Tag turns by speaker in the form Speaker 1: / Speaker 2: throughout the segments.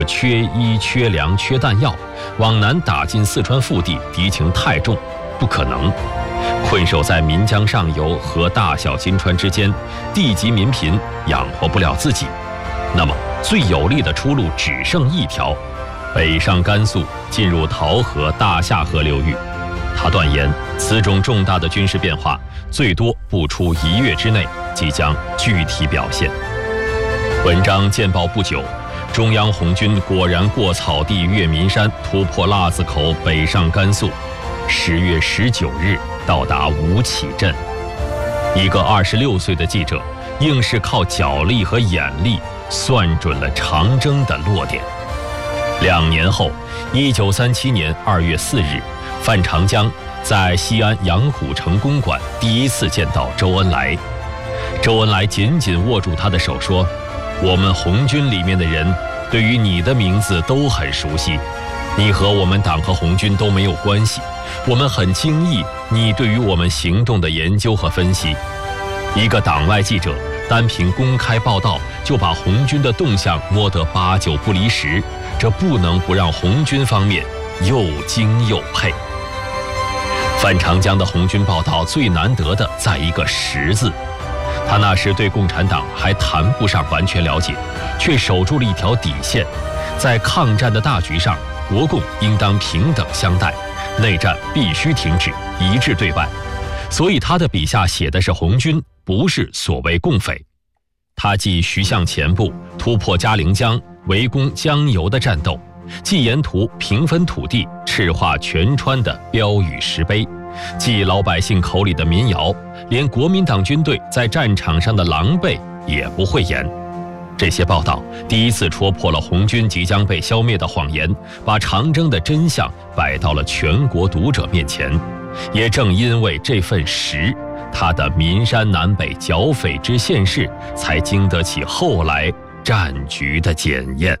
Speaker 1: 缺衣缺粮缺弹药，往南打进四川腹地，敌情太重，不可能。困守在岷江上游和大小金川之间，地级民贫，养活不了自己。那么最有利的出路只剩一条，北上甘肃，进入桃河、大夏河流域。他断言，此种重大的军事变化，最多不出1月之内即将具体表现。文章见报不久，中央红军果然过草地越岷山，突破腊子口，北上甘肃。10月19日到达吴起镇。一个26岁的记者，硬是靠脚力和眼力算准了长征的落点。2年后，1937年2月4日，范长江在西安杨虎城公馆第一次见到周恩来。周恩来紧紧握住他的手说：“我们红军里面的人对于你的名字都很熟悉，你和我们党和红军都没有关系，我们很惊异你对于我们行动的研究和分析。”一个党外记者单凭公开报道就把红军的动向摸得8、9不离10，这不能不让红军方面又惊又佩。范长江的红军报道最难得的在一个实字，他那时对共产党还谈不上完全了解，却守住了一条底线，在抗战的大局上，国共应当平等相待，内战必须停止，一致对外。所以他的笔下写的是红军，不是所谓共匪。他既徐向前部突破嘉陵江，围攻江油的战斗，既沿途平分土地，赤化全川的标语石碑，既老百姓口里的民谣，连国民党军队在战场上的狼狈也不会言。这些报道第一次戳破了红军即将被消灭的谎言，把长征的真相摆到了全国读者面前。也正因为这份实，他的岷山南北剿匪之现世才经得起后来战局的检验。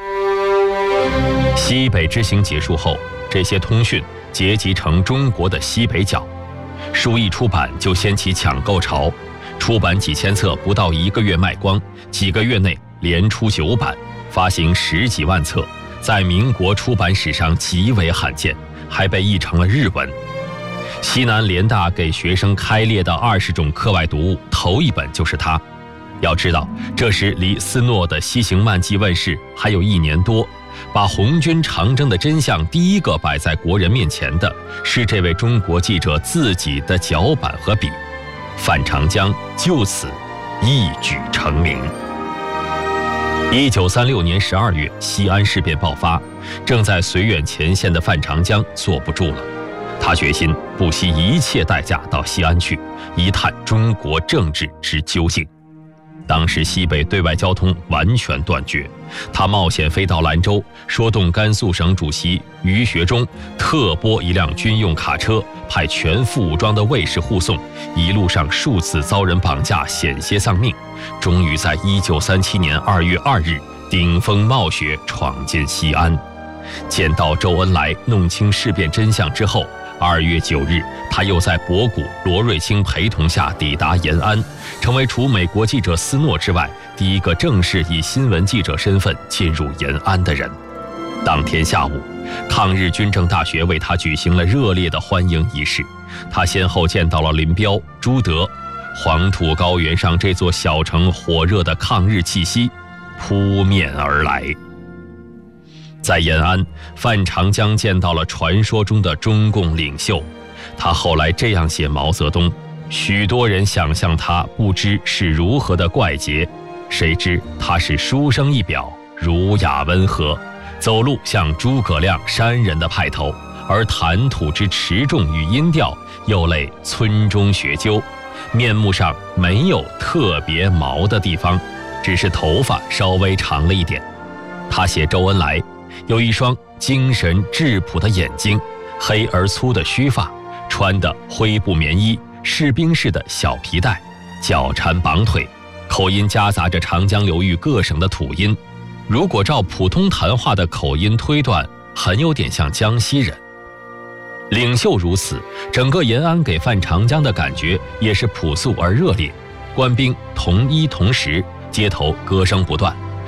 Speaker 1: 西北之行结束后，这些通讯结集成中国的西北角，书一出版就掀起抢购潮，出版几千册不到1个月卖光，几个月内连出9版，发行10几万册，在民国出版史上极为罕见，还被译成了日文。西南联大给学生开列的20种课外读物，头一本就是它。要知道，这时离斯诺的《西行漫记》问世还有1年多，把红军长征的真相第一个摆在国人面前的是这位中国记者自己的脚板和笔。范长江就此一举成名。1936年12月，西安事变爆发，正在绥远前线的范长江坐不住了，他决心不惜一切代价到西安去，一探中国政治之究竟。当时西北对外交通完全断绝，他冒险飞到兰州，说动甘肃省主席于学忠特拨一辆军用卡车，派全副武装的卫士护送，一路上数次遭人绑架，险些丧命，终于在1937年2月2日顶风冒雪闯进西安。见到周恩来，弄清事变真相之后，2月9日，他又在博古、罗瑞卿陪同下抵达延安，成为除美国记者斯诺之外第一个正式以新闻记者身份进入延安的人。当天下午，抗日军政大学为他举行了热烈的欢迎仪式，他先后见到了林彪、朱德。黄土高原上这座小城火热的抗日气息扑面而来。在延安，范长江见到了传说中的中共领袖。他后来这样写毛泽东：许多人想象他不知是如何的怪杰，谁知他是书生一表，儒雅温和，走路像诸葛亮山人的派头，而谈吐之持重与音调又类村中学究，面目上没有特别毛的地方，只是头发稍微长了一点。他写周恩来有一双精神质朴的眼睛，黑而粗的须发，穿的灰布棉衣，士兵式的小皮带，脚缠绑腿，口音夹杂着长江流域各省的土音，如果照普通谈话的口音推断，很有点像江西人。领袖如此，整个延安给范长江的感觉也是朴素而热烈，官兵同衣同食，街头歌声不断，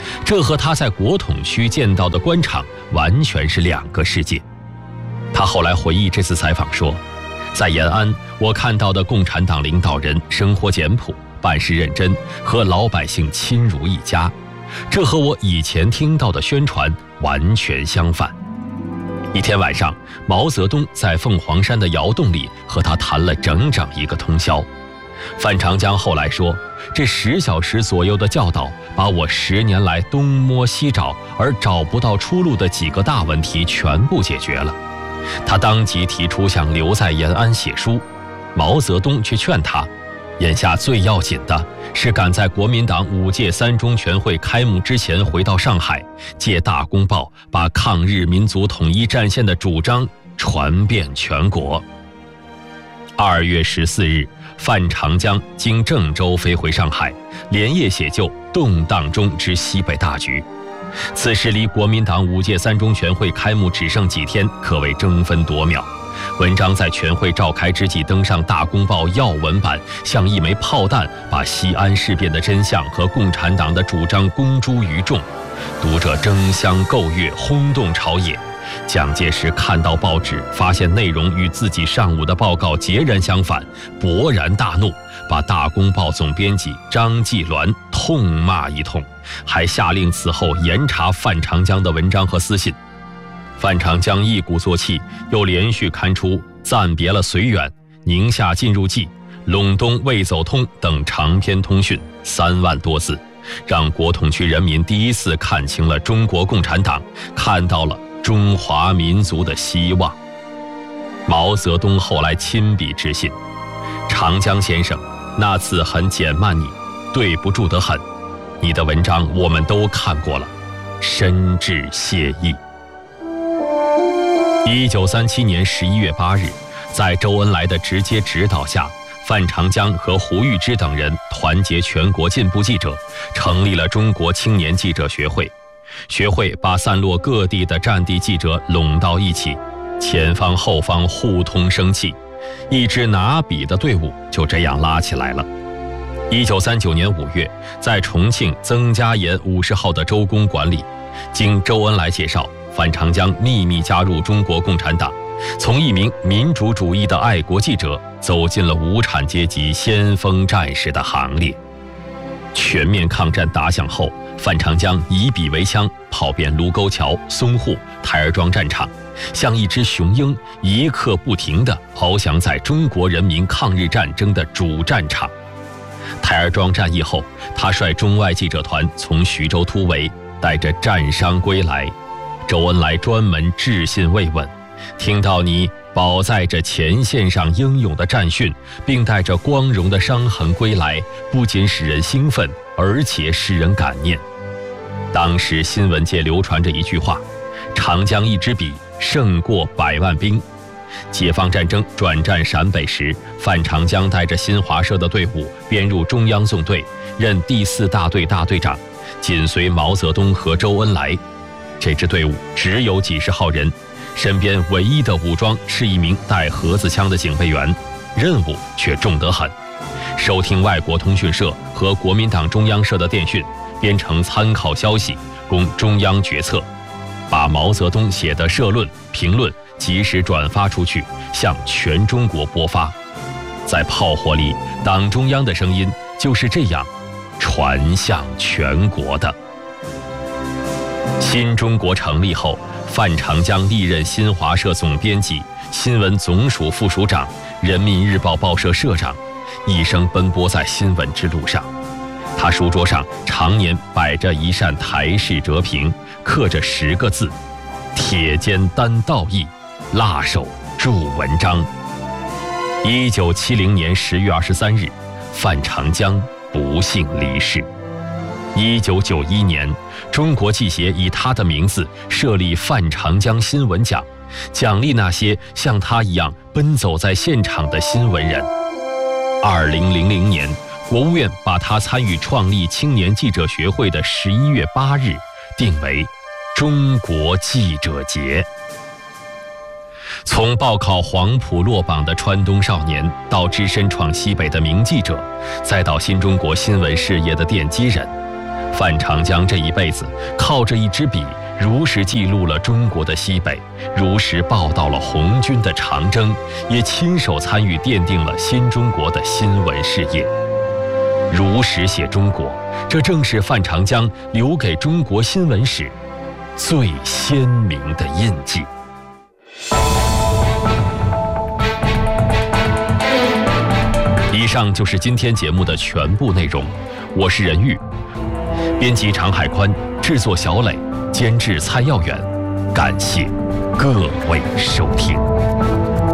Speaker 1: 这和他在国统区见到的官场完全是两个世界。他后来回忆这次采访说，在延安，我看到的共产党领导人生活简朴，办事认真，和老百姓亲如一家，这和我以前听到的宣传完全相反。一天晚上，毛泽东在凤凰山的窑洞里和他谈了整整一个通宵。范长江后来说，这10小时左右的教导，把我10年来东摸西找而找不到出路的几个大问题全部解决了。他当即提出想留在延安写书，毛泽东却劝他，眼下最要紧的是赶在国民党5届3中全会开幕之前回到上海，借《大公报》把抗日民族统一战线的主张传遍全国。2月14日，范长江经郑州飞回上海，连夜写就《动荡中之西北大局》。此时离国民党5届3中全会开幕只剩几天，可谓争分夺秒。文章在全会召开之际登上《大公报》要闻版，像一枚炮弹，把西安事变的真相和共产党的主张公诸于众。读者争相购阅，轰动朝野。蒋介石看到报纸，发现内容与自己上午的报告截然相反，勃然大怒，把《大公报》总编辑张继鸾痛骂一通，还下令此后严查范长江的文章和私信。范长江一鼓作气，又连续刊出《暂别了绥远》《宁夏进入记》《陇东未走通》等长篇通讯3万多字，让国统区人民第一次看清了中国共产党，看到了中华民族的希望。毛泽东后来亲笔致信，长江先生，那次很减慢你，对不住得很，你的文章我们都看过了，深致谢意。1937年11月8日，在周恩来的直接指导下，范长江和胡玉芝等人团结全国进步记者，成立了中国青年记者学会。学会把散落各地的战地记者拢到一起，前方后方互通生气，一支拿笔的队伍就这样拉起来了。1939年5月，在重庆曾家岩50号的周公馆里，经周恩来介绍，范长江秘密加入中国共产党，从一名民主主义的爱国记者走进了无产阶级先锋战士的行列。全面抗战打响后，范长江以笔为枪，跑遍卢沟桥、淞沪、台儿庄战场，像一只雄鹰，一刻不停地翱翔在中国人民抗日战争的主战场。台儿庄战役后，他率中外记者团从徐州突围，带着战伤归来。周恩来专门致信慰问，听到你饱载着前线上英勇的战训，并带着光荣的伤痕归来，不仅使人兴奋，而且使人感念。当时新闻界流传着一句话，长江一支笔胜过100万兵。解放战争转战陕北时，范长江带着新华社的队伍编入中央纵队，任第4大队大队长，紧随毛泽东和周恩来。这支队伍只有几十号人，身边唯一的武装是一名带盒子枪的警卫员，任务却重得很。收听外国通讯社和国民党中央社的电讯，编成参考消息，供中央决策，把毛泽东写的社论、评论及时转发出去，向全中国播发。在炮火里，党中央的声音就是这样传向全国的。新中国成立后，范长江历任新华社总编辑、新闻总署副署长、人民日报报社社长，一生奔波在新闻之路上。他书桌上常年摆着一扇台式折屏，刻着10个字：铁肩担道义，辣手著文章。1970年10月23日，范长江不幸离世。1991年，中国记协以他的名字设立范长江新闻奖，奖励那些像他一样奔走在现场的新闻人。2000年，国务院把他参与创立青年记者学会的11月8日定为中国记者节。从报考黄埔落榜的川东少年，到只身闯西北的名记者，再到新中国新闻事业的奠基人， 范长江这一辈子靠着一支笔，如实记录了中国的西北，如实报道了红军的长征，也亲手参与奠定了新中国的新闻事业。如实写中国，这正是范长江留给中国新闻史最鲜明的印记。以上就是今天节目的全部内容，我是任玉，编辑常海宽，制作小磊，监制蔡耀远，感谢各位收听。